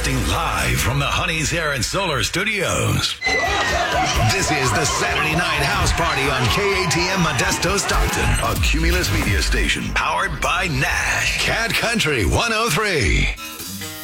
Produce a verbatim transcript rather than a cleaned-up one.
Broadcasting live from the Honey's Air and Solar Studios. This is the Saturday Night House Party on K A T M Modesto Stockton, a Cumulus media station powered by Nash. Cat Country one oh three.